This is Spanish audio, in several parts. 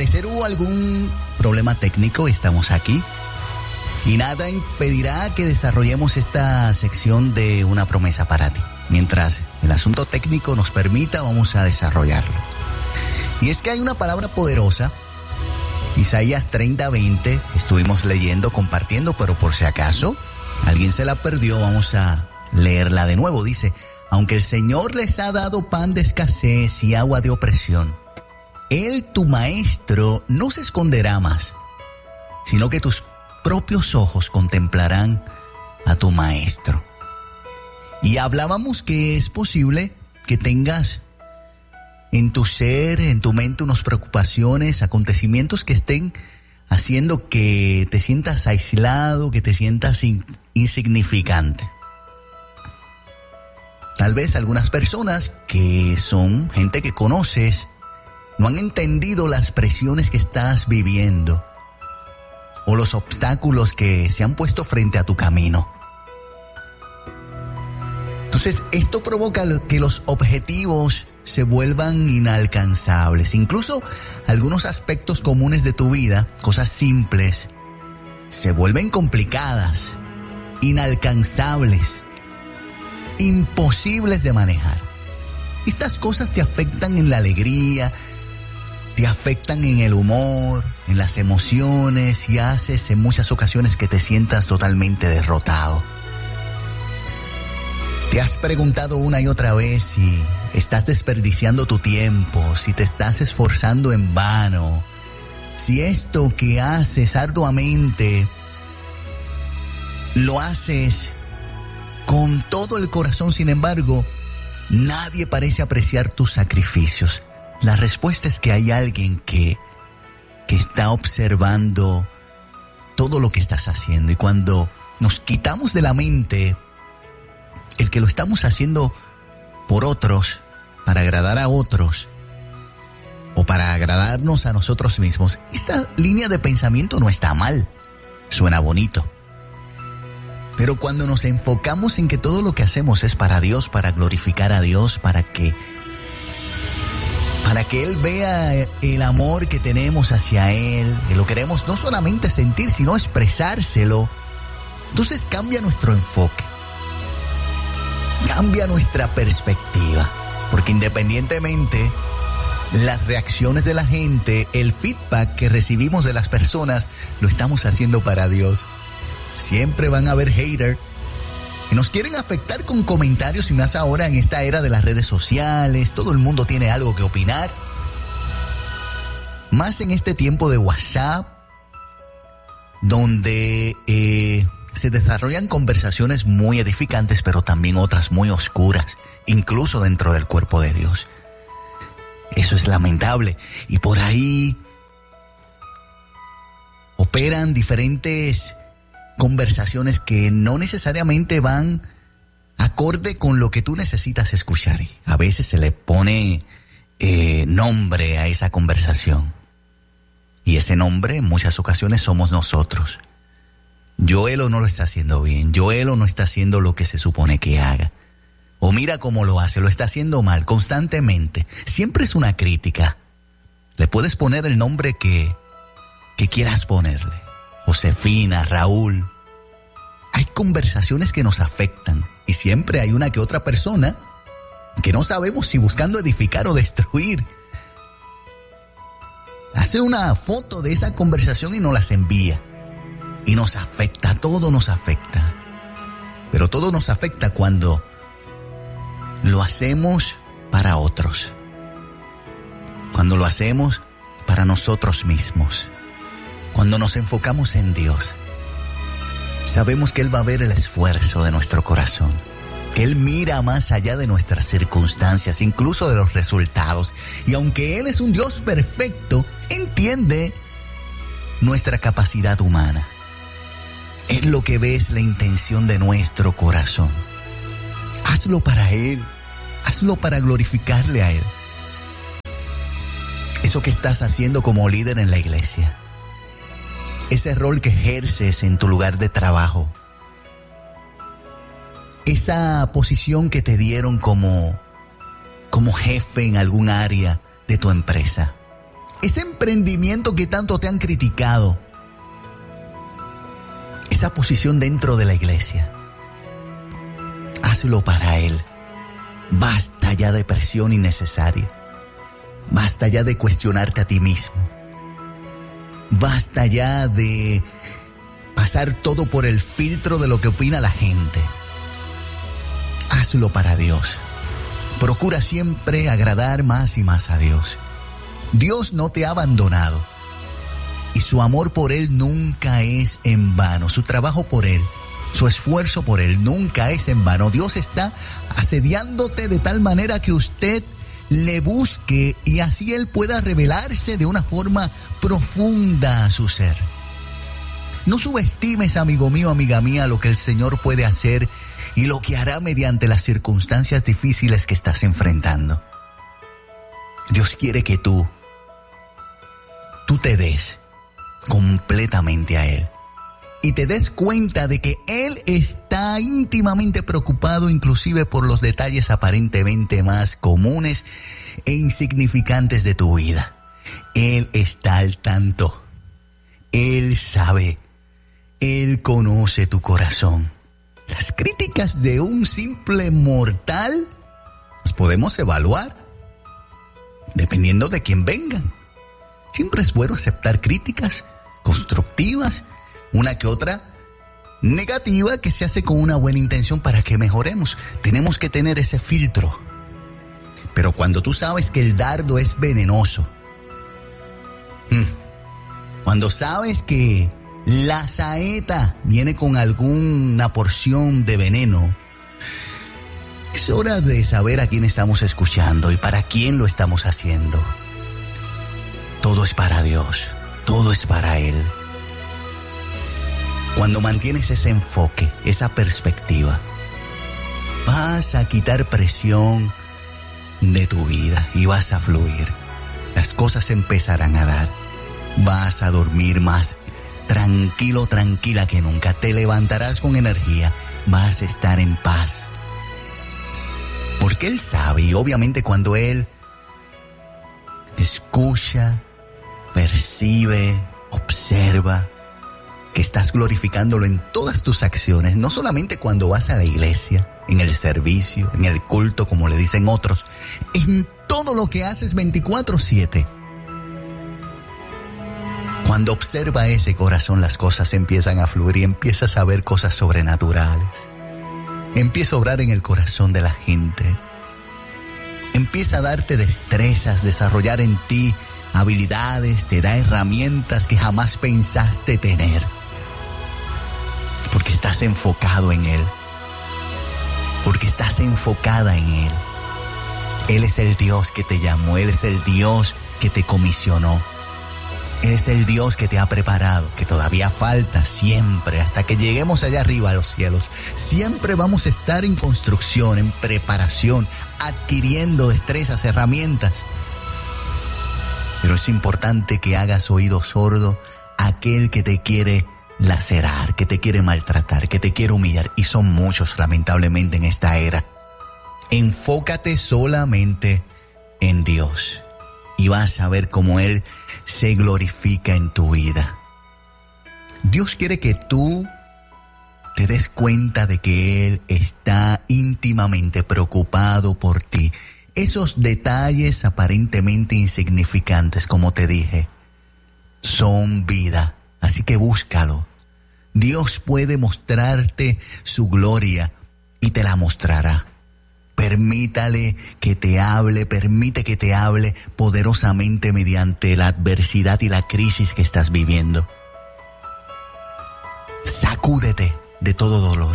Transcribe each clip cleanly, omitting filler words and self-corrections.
parecer hubo algún problema técnico, estamos aquí. Y nada impedirá que desarrollemos esta sección de una promesa para ti. Mientras el asunto técnico nos permita, vamos a desarrollarlo. Y es que hay una palabra poderosa, Isaías 30:20, estuvimos leyendo, compartiendo, pero por si acaso alguien se la perdió, vamos a leerla de nuevo. Dice: aunque el Señor les ha dado pan de escasez y agua de opresión, Él, tu maestro, no se esconderá más, sino que tus propios ojos contemplarán a tu maestro. Y hablábamos que es posible que tengas en tu ser, en tu mente, unas preocupaciones, acontecimientos que estén haciendo que te sientas aislado, que te sientas insignificante. Tal vez algunas personas que son gente que conoces no han entendido las presiones que estás viviendo o los obstáculos que se han puesto frente a tu camino. Entonces, esto provoca que los objetivos se vuelvan inalcanzables. Incluso algunos aspectos comunes de tu vida, cosas simples, se vuelven complicadas, inalcanzables, imposibles de manejar. Estas cosas te afectan en la alegría, te afectan en el humor, en las emociones, y haces en muchas ocasiones que te sientas totalmente derrotado. ¿Te has preguntado una y otra vez si estás desperdiciando tu tiempo, si te estás esforzando en vano, si esto que haces arduamente lo haces con todo el corazón? Sin embargo, nadie parece apreciar tus sacrificios. La respuesta es que hay alguien que está observando todo lo que estás haciendo. Y cuando nos quitamos de la mente el que lo estamos haciendo por otros, para agradar a otros, o para agradarnos a nosotros mismos, esa línea de pensamiento no está mal, suena bonito. Pero cuando nos enfocamos en que todo lo que hacemos es para Dios, para glorificar a Dios, para que Él vea el amor que tenemos hacia Él, que lo queremos no solamente sentir, sino expresárselo, entonces cambia nuestro enfoque, cambia nuestra perspectiva, porque independientemente las reacciones de la gente, el feedback que recibimos de las personas, lo estamos haciendo para Dios. Siempre van a haber haters que nos quieren afectar con comentarios, y más ahora en esta era de las redes sociales. Todo el mundo tiene algo que opinar. Más en este tiempo de WhatsApp, donde se desarrollan conversaciones muy edificantes, pero también otras muy oscuras, incluso dentro del cuerpo de Dios. Eso es lamentable. Y por ahí operan diferentes conversaciones que no necesariamente van acorde con lo que tú necesitas escuchar. A veces se le pone nombre a esa conversación. Y ese nombre en muchas ocasiones somos nosotros. Joelo no lo está haciendo bien. Joelo no está haciendo lo que se supone que haga. O mira cómo lo hace, lo está haciendo mal constantemente. Siempre es una crítica. Le puedes poner el nombre que quieras ponerle. Josefina, Raúl. Hay conversaciones que nos afectan, y siempre hay una que otra persona que no sabemos si buscando edificar o destruir, hace una foto de esa conversación y nos las envía. Y nos afecta, todo nos afecta. Pero todo nos afecta cuando lo hacemos para otros. Cuando lo hacemos para nosotros mismos. Cuando nos enfocamos en Dios. Sabemos que Él va a ver el esfuerzo de nuestro corazón. Que Él mira más allá de nuestras circunstancias, incluso de los resultados. Y aunque Él es un Dios perfecto, entiende nuestra capacidad humana. Él lo que ve es la intención de nuestro corazón. Hazlo para Él. Hazlo para glorificarle a Él. Eso que estás haciendo como líder en la iglesia. Ese rol que ejerces en tu lugar de trabajo. Esa posición que te dieron como jefe en algún área de tu empresa. ese emprendimiento que tanto te han criticado, esa posición dentro de la iglesia, hazlo para Él. Basta ya de presión innecesaria. Basta ya de cuestionarte a ti mismo. Basta ya de pasar todo por el filtro de lo que opina la gente. Hazlo para Dios. Procura siempre agradar más y más a Dios. Dios no te ha abandonado. Y su amor por Él nunca es en vano. Su trabajo por Él, su esfuerzo por Él nunca es en vano. Dios está asediándote de tal manera que usted le busque y así Él pueda revelarse de una forma profunda a su ser. No subestimes, amigo mío, amiga mía, lo que el Señor puede hacer y lo que hará mediante las circunstancias difíciles que estás enfrentando. Dios quiere que tú te des completamente a Él y te des cuenta de que Él está íntimamente preocupado inclusive por los detalles aparentemente más comunes e insignificantes de tu vida. Él está al tanto. Él sabe. Él conoce tu corazón. Las críticas de un simple mortal las podemos evaluar dependiendo de quién vengan. Siempre es bueno aceptar críticas constructivas, una que otra negativa que se hace con una buena intención para que mejoremos. Tenemos que tener ese filtro. Pero cuando tú sabes que el dardo es venenoso, cuando sabes que la saeta viene con alguna porción de veneno, es hora de saber a quién estamos escuchando y para quién lo estamos haciendo. Todo es para Dios, todo es para Él. Cuando mantienes ese enfoque, esa perspectiva, vas a quitar presión de tu vida y vas a fluir. Las cosas empezarán a dar. Vas a dormir más tranquilo, tranquila que nunca. Te levantarás con energía. Vas a estar en paz. Porque Él sabe, y obviamente cuando Él escucha, percibe, observa que estás glorificándolo en todas tus acciones, no solamente cuando vas a la iglesia, en el servicio, en el culto, como le dicen otros, en todo lo que haces 24/7. Cuando observa ese corazón, las cosas empiezan a fluir y empiezas a ver cosas sobrenaturales. Empieza a obrar en el corazón de la gente. Empieza a darte destrezas, desarrollar en ti habilidades, te da herramientas que jamás pensaste tener. Porque estás enfocado en Él. Porque estás enfocada en Él. Él es el Dios que te llamó. Él es el Dios que te comisionó. Él es el Dios que te ha preparado, que todavía falta siempre, hasta que lleguemos allá arriba a los cielos. Siempre vamos a estar en construcción, en preparación, adquiriendo destrezas, herramientas. Pero es importante que hagas oído sordo a aquel que te quiere lacerar, que te quiere maltratar, que te quiere humillar. Y son muchos, lamentablemente, en esta era. Enfócate solamente en Dios y vas a ver cómo Él se glorifica en tu vida. Dios quiere que tú te des cuenta de que Él está íntimamente preocupado por ti. Esos detalles aparentemente insignificantes, como te dije, son vida. Así que búscalo. Dios puede mostrarte su gloria y te la mostrará. Permítale que te hable, permite que te hable poderosamente mediante la adversidad y la crisis que estás viviendo. Sacúdete de todo dolor,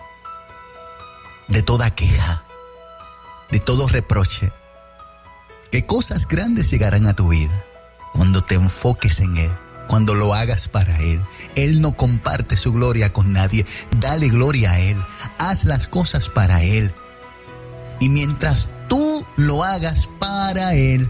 de toda queja, de todo reproche. Que cosas grandes llegarán a tu vida cuando te enfoques en Él, cuando lo hagas para Él. Él no comparte su gloria con nadie. Dale gloria a Él. Haz las cosas para Él. Y mientras tú lo hagas para Él,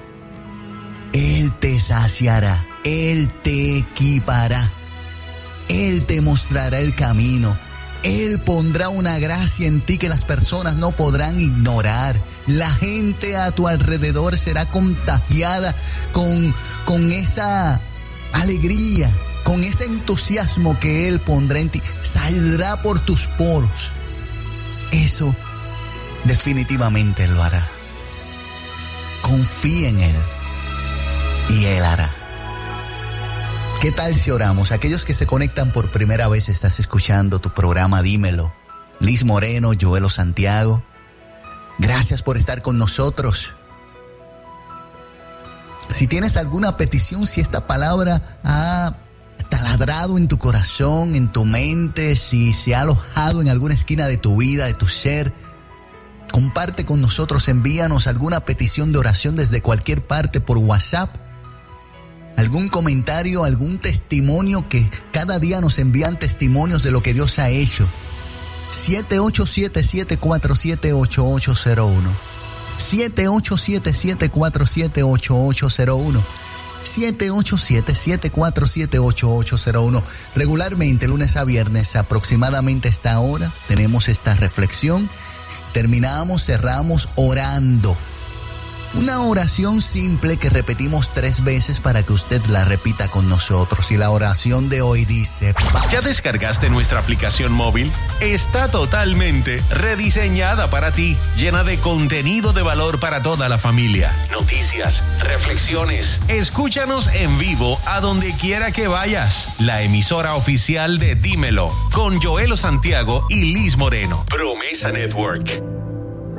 Él te saciará, Él te equipará, Él te mostrará el camino Él pondrá una gracia en ti que las personas no podrán ignorar. La gente a tu alrededor será contagiada con esa alegría, con ese entusiasmo que Él pondrá en ti. Saldrá por tus poros. Eso definitivamente Él lo hará. Confía en Él y Él hará. ¿Qué tal si oramos? Aquellos que se conectan por primera vez, estás escuchando tu programa Dímelo. Liz Moreno, Joelo Santiago. Gracias por estar con nosotros. Si tienes alguna petición, si esta palabra ha taladrado en tu corazón, en tu mente, si se ha alojado en alguna esquina de tu vida, de tu ser, comparte con nosotros, envíanos alguna petición de oración desde cualquier parte por WhatsApp. Algún comentario, algún testimonio, que cada día nos envían testimonios de lo que Dios ha hecho. 787-747-8801. 787-747-8801. 787-747-8801. Regularmente, lunes a viernes, aproximadamente a esta hora, tenemos esta reflexión. Cerramos orando. Una oración simple que repetimos 3 veces para que usted la repita con nosotros. Y la oración de hoy dice: ¿Ya descargaste nuestra aplicación móvil? Está totalmente rediseñada para ti, llena de contenido de valor para toda la familia. Noticias, reflexiones. Escúchanos en vivo a donde quiera que vayas. La emisora oficial de Dímelo, con Joelo Santiago y Liz Moreno. Promesa Network.